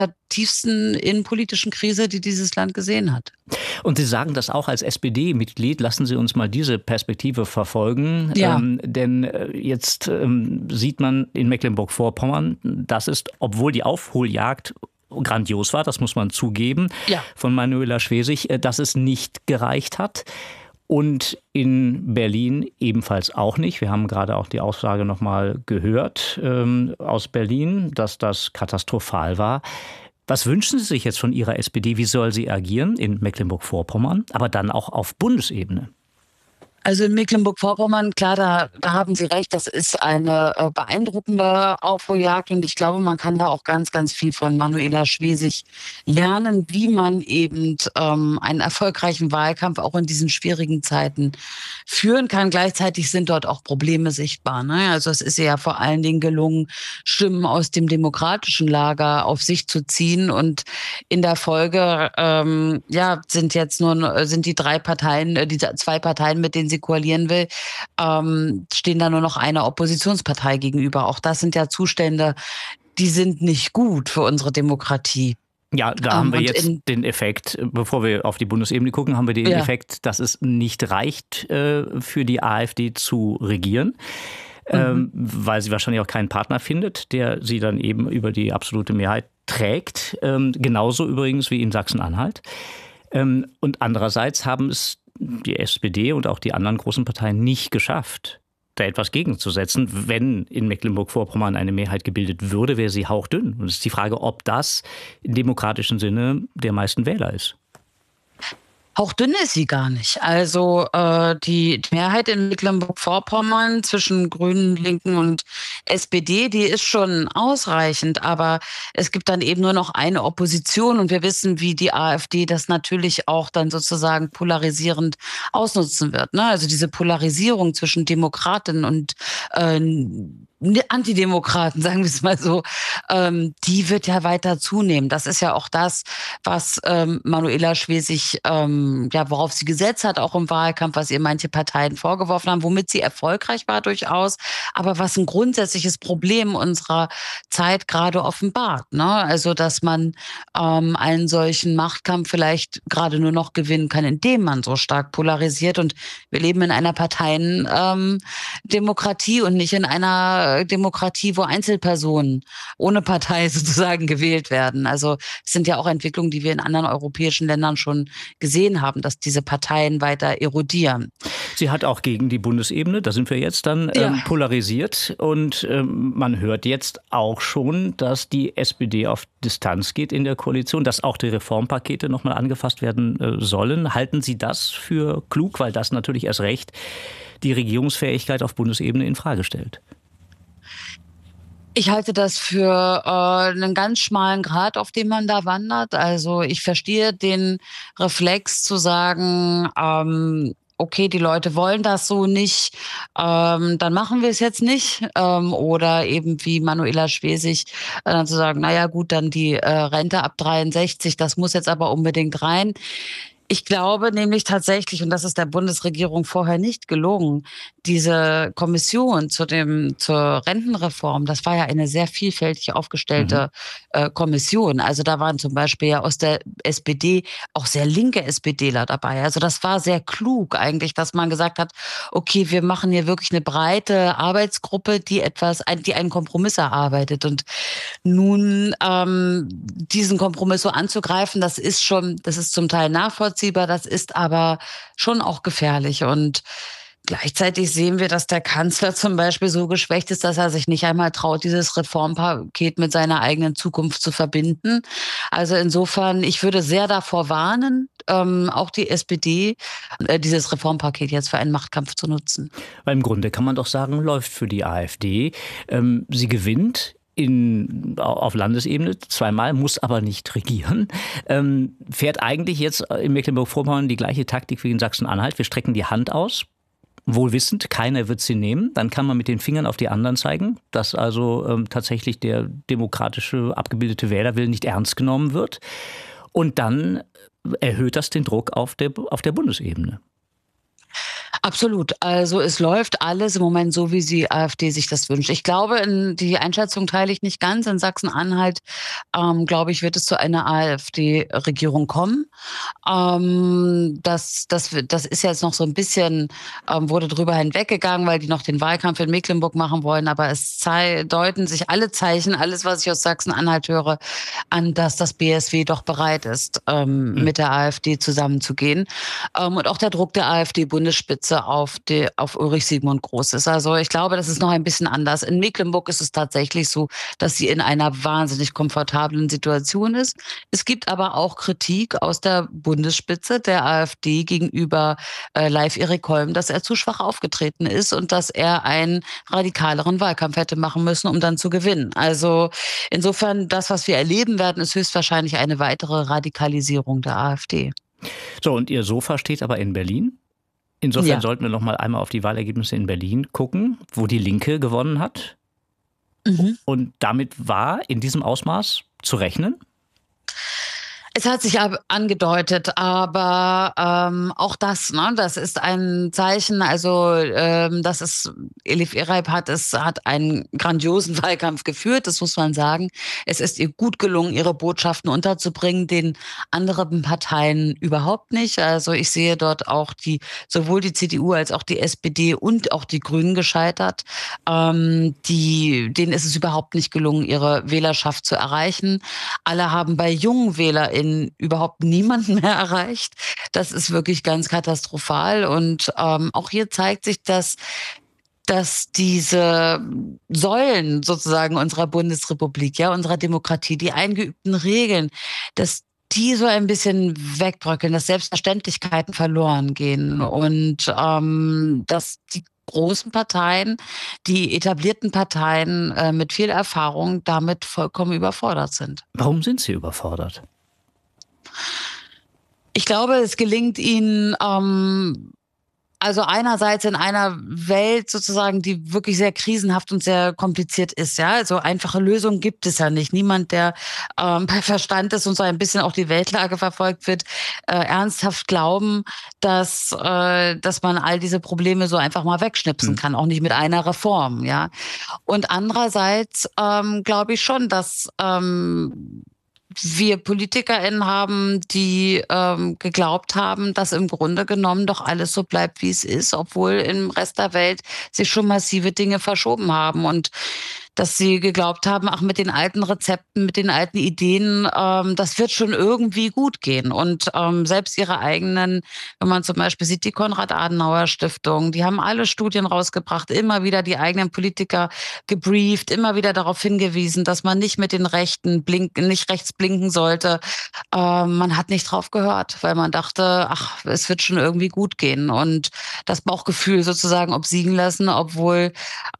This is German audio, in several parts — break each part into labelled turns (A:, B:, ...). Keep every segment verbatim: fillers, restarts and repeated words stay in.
A: tiefsten innenpolitischen Krise, die dieses Land gesehen hat.
B: Und Sie sagen das auch als S P D-Mitglied. Lassen Sie uns mal diese Perspektive verfolgen.
A: Ja.
B: Ähm, denn jetzt ähm, sieht man in Mecklenburg-Vorpommern, das ist, obwohl die Aufholjagd grandios war, das muss man zugeben,
A: ja.
B: von Manuela Schwesig, dass es nicht gereicht hat. Und in Berlin ebenfalls auch nicht. Wir haben gerade auch die Aussage noch mal gehört ähm, aus Berlin, dass das katastrophal war. Was wünschen Sie sich jetzt von Ihrer S P D? Wie soll sie agieren in Mecklenburg-Vorpommern, aber dann auch auf Bundesebene?
A: Also in Mecklenburg-Vorpommern, klar, da, da haben Sie recht, das ist eine äh, beeindruckende Aufholjagd und ich glaube, man kann da auch ganz, ganz viel von Manuela Schwesig lernen, wie man eben ähm, einen erfolgreichen Wahlkampf auch in diesen schwierigen Zeiten führen kann. Gleichzeitig sind dort auch Probleme sichtbar, ne? Also es ist ihr ja vor allen Dingen gelungen, Stimmen aus dem demokratischen Lager auf sich zu ziehen und in der Folge ähm, ja sind jetzt nur sind die drei Parteien, die zwei Parteien, mit denen sie koalieren will, ähm, stehen da nur noch einer Oppositionspartei gegenüber. Auch das sind ja Zustände, die sind nicht gut für unsere Demokratie.
B: Ja, da
A: ähm,
B: haben wir jetzt
A: in,
B: den Effekt, bevor wir auf die Bundesebene gucken, haben wir den ja. Effekt, dass es nicht reicht, äh, für die AfD zu regieren. Mhm. Ähm, weil sie wahrscheinlich auch keinen Partner findet, der sie dann eben über die absolute Mehrheit trägt. Ähm, genauso übrigens wie in Sachsen-Anhalt. Ähm, und andererseits haben es die S P D und auch die anderen großen Parteien nicht geschafft, da etwas gegenzusetzen. Wenn in Mecklenburg-Vorpommern eine Mehrheit gebildet würde, wäre sie hauchdünn. Und es ist die Frage, ob das im demokratischen Sinne der meisten Wähler ist.
A: Hauchdünn ist sie gar nicht. Also äh, die Mehrheit in Mecklenburg-Vorpommern zwischen Grünen, Linken und S P D, die ist schon ausreichend. Aber es gibt dann eben nur noch eine Opposition. Und wir wissen, wie die AfD das natürlich auch dann sozusagen polarisierend ausnutzen wird, ne? Also diese Polarisierung zwischen Demokraten und äh, Antidemokraten, sagen wir es mal so, ähm, die wird ja weiter zunehmen. Das ist ja auch das, was ähm, Manuela Schwesig, ähm, ja, worauf sie gesetzt hat, auch im Wahlkampf, was ihr manche Parteien vorgeworfen haben, womit sie erfolgreich war durchaus, aber was ein grundsätzliches Problem unserer Zeit gerade offenbart, ne? Also, dass man ähm, einen solchen Machtkampf vielleicht gerade nur noch gewinnen kann, indem man so stark polarisiert. Und wir leben in einer Parteiendemokratie ähm, und nicht in einer Demokratie, wo Einzelpersonen ohne Partei sozusagen gewählt werden. Also es sind ja auch Entwicklungen, die wir in anderen europäischen Ländern schon gesehen haben, dass diese Parteien weiter erodieren.
B: Sie hat auch gegen die Bundesebene, da sind wir jetzt dann ja. ähm, polarisiert. Und ähm, man hört jetzt auch schon, dass die S P D auf Distanz geht in der Koalition, dass auch die Reformpakete nochmal angefasst werden äh, sollen. Halten Sie das für klug, weil das natürlich erst recht die Regierungsfähigkeit auf Bundesebene in Frage stellt?
A: Ich halte das für äh, einen ganz schmalen Grat, auf dem man da wandert. Also ich verstehe den Reflex zu sagen, ähm, okay, die Leute wollen das so nicht, ähm, dann machen wir es jetzt nicht. Ähm, oder eben wie Manuela Schwesig äh, dann zu sagen, naja gut, dann die äh, Rente ab dreiundsechzig, das muss jetzt aber unbedingt rein. Ich glaube nämlich tatsächlich, und das ist der Bundesregierung vorher nicht gelungen, diese Kommission zu dem, zur Rentenreform, das war ja eine sehr vielfältig aufgestellte mhm. äh, Kommission. Also da waren zum Beispiel ja aus der S P D auch sehr linke SPDler dabei. Also das war sehr klug eigentlich, dass man gesagt hat, okay, wir machen hier wirklich eine breite Arbeitsgruppe, die etwas, die einen Kompromiss erarbeitet. Und nun ähm, diesen Kompromiss so anzugreifen, das ist schon, das ist zum Teil nachvollziehbar, das ist aber schon auch gefährlich. Und gleichzeitig sehen wir, dass der Kanzler zum Beispiel so geschwächt ist, dass er sich nicht einmal traut, dieses Reformpaket mit seiner eigenen Zukunft zu verbinden. Also insofern, ich würde sehr davor warnen, ähm, auch die S P D, äh, dieses Reformpaket jetzt für einen Machtkampf zu nutzen.
B: Weil im Grunde kann man doch sagen, läuft für die AfD. Ähm, sie gewinnt In, auf Landesebene zweimal, muss aber nicht regieren, ähm, fährt eigentlich jetzt in Mecklenburg-Vorpommern die gleiche Taktik wie in Sachsen-Anhalt. Wir strecken die Hand aus, wohl wissend, keiner wird sie nehmen. Dann kann man mit den Fingern auf die anderen zeigen, dass also ähm, tatsächlich der demokratische, abgebildete Wählerwille nicht ernst genommen wird. Und dann erhöht das den Druck auf der, auf der Bundesebene.
A: Absolut. Also es läuft alles im Moment so, wie die AfD sich das wünscht. Ich glaube, in die Einschätzung teile ich nicht ganz. In Sachsen-Anhalt, ähm, glaube ich, wird es zu einer AfD-Regierung kommen. Ähm, das, das, das ist jetzt noch so ein bisschen, ähm, wurde drüber hinweggegangen, weil die noch den Wahlkampf in Mecklenburg machen wollen. Aber es zei- deuten sich alle Zeichen, alles, was ich aus Sachsen-Anhalt höre, an, dass das B S W doch bereit ist, ähm,
B: Hm.
A: mit der AfD zusammenzugehen. Ähm, und auch der Druck der AfD-Bundesspitze auf, die, auf Ulrich Siegmund groß ist. Also ich glaube, das ist noch ein bisschen anders. In Mecklenburg ist es tatsächlich so, dass sie in einer wahnsinnig komfortablen Situation ist. Es gibt aber auch Kritik aus der Bundesspitze der AfD gegenüber äh, Live Erik Holm, dass er zu schwach aufgetreten ist und dass er einen radikaleren Wahlkampf hätte machen müssen, um dann zu gewinnen. Also insofern, das, was wir erleben werden, ist höchstwahrscheinlich eine weitere Radikalisierung der AfD.
B: So, und Ihr Sofa steht aber in Berlin. Insofern
A: Ja.
B: sollten wir noch mal einmal auf die Wahlergebnisse in Berlin gucken, wo die Linke gewonnen hat.
A: Mhm.
B: Und damit war in diesem Ausmaß zu rechnen?
A: Es hat sich ab angedeutet, aber ähm, auch das, ne, das ist ein Zeichen. Also, ähm, das ist Elif Ereib hat es hat einen grandiosen Wahlkampf geführt, das muss man sagen. Es ist ihr gut gelungen, ihre Botschaften unterzubringen, den anderen Parteien überhaupt nicht. Also ich sehe dort auch die sowohl die C D U als auch die S P D und auch die Grünen gescheitert. Ähm, die, denen ist es überhaupt nicht gelungen, ihre Wählerschaft zu erreichen. Alle haben bei jungen WählerInnen überhaupt niemanden mehr erreicht. Das ist wirklich ganz katastrophal. Und ähm, auch hier zeigt sich, dass dass diese Säulen sozusagen unserer Bundesrepublik, ja, unserer Demokratie, die eingeübten Regeln, dass die so ein bisschen wegbröckeln, dass Selbstverständlichkeiten verloren gehen und ähm, dass die großen Parteien, die etablierten Parteien äh, mit viel Erfahrung damit vollkommen überfordert sind.
B: Warum sind sie überfordert?
A: Ich glaube, es gelingt ihnen, ähm, also einerseits in einer Welt sozusagen, die wirklich sehr krisenhaft und sehr kompliziert ist, ja. Also einfache Lösungen gibt es ja nicht. Niemand, der ähm, bei Verstand ist und so ein bisschen auch die Weltlage verfolgt wird, äh, ernsthaft glauben, dass äh, dass man all diese Probleme so einfach mal wegschnipsen
B: Hm.
A: kann, auch nicht mit einer Reform, ja. Und andererseits ähm, glaube ich schon, dass ähm, wir PolitikerInnen haben, die ähm, geglaubt haben, dass im Grunde genommen doch alles so bleibt, wie es ist, obwohl im Rest der Welt sich schon massive Dinge verschoben haben und dass sie geglaubt haben, ach, mit den alten Rezepten, mit den alten Ideen, ähm, das wird schon irgendwie gut gehen. Und ähm, selbst ihre eigenen, wenn man zum Beispiel sieht, die Konrad-Adenauer-Stiftung, die haben alle Studien rausgebracht, immer wieder die eigenen Politiker gebrieft, immer wieder darauf hingewiesen, dass man nicht mit den Rechten blinken, nicht rechts blinken sollte. Ähm, man hat nicht drauf gehört, weil man dachte, ach, es wird schon irgendwie gut gehen. Und das Bauchgefühl sozusagen obsiegen lassen, obwohl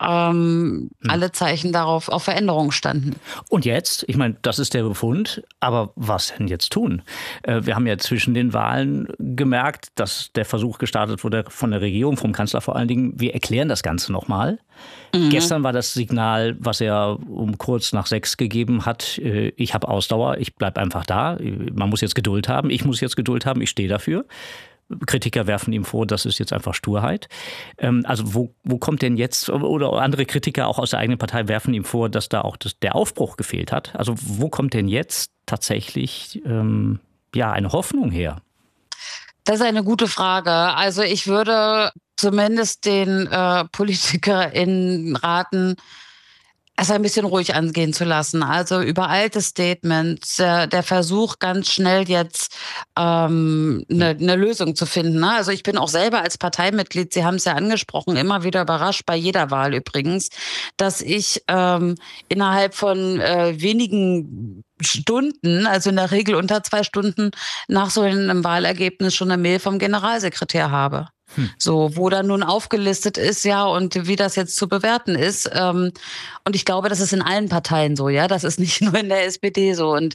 A: ähm,
B: Hm.
A: alle Zeichen darauf auf Veränderungen standen.
B: Und jetzt, ich meine, das ist der Befund, aber was denn jetzt tun? Wir haben ja zwischen den Wahlen gemerkt, dass der Versuch gestartet wurde von der Regierung, vom Kanzler vor allen Dingen, wir erklären das Ganze nochmal. Mhm. Gestern war das Signal, was er um kurz nach sechs gegeben hat, ich habe Ausdauer, ich bleibe einfach da, man muss jetzt Geduld haben, ich muss jetzt Geduld haben, ich stehe dafür. Kritiker werfen ihm vor, das ist jetzt einfach Sturheit. Also wo, wo kommt denn jetzt, oder andere Kritiker auch aus der eigenen Partei werfen ihm vor, dass da auch das, der Aufbruch gefehlt hat. Also wo kommt denn jetzt tatsächlich ähm, ja, eine Hoffnung her?
A: Das ist eine gute Frage. Also ich würde zumindest den äh, PolitikerInnen raten, es ein bisschen ruhig angehen zu lassen. Also übereilte Statements, äh, der Versuch ganz schnell jetzt ähm, eine, eine Lösung zu finden. Ne? Also ich bin auch selber als Parteimitglied, Sie haben es ja angesprochen, immer wieder überrascht, bei jeder Wahl übrigens, dass ich ähm, innerhalb von äh, wenigen Stunden, also in der Regel unter zwei Stunden nach so einem Wahlergebnis schon eine Mail vom Generalsekretär habe. Hm. So, wo dann nun aufgelistet ist, ja, und wie das jetzt zu bewerten ist. Ähm, und ich glaube, das ist in allen Parteien so, ja. Das ist nicht nur in der S P D so. Und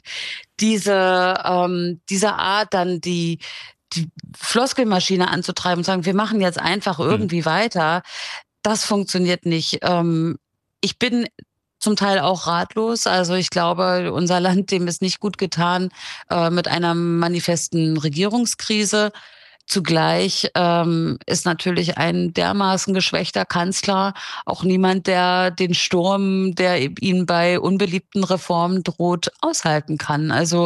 A: diese, ähm, diese Art, dann die, die Floskelmaschine anzutreiben und sagen, wir machen jetzt einfach irgendwie hm. weiter, das funktioniert nicht. Ähm, ich bin zum Teil auch ratlos. Also ich glaube, unser Land, dem ist nicht gut getan äh, mit einer manifesten Regierungskrise. Zugleich ähm, ist natürlich ein dermaßen geschwächter Kanzler auch niemand, der den Sturm, der ihm bei unbeliebten Reformen droht, aushalten kann. Also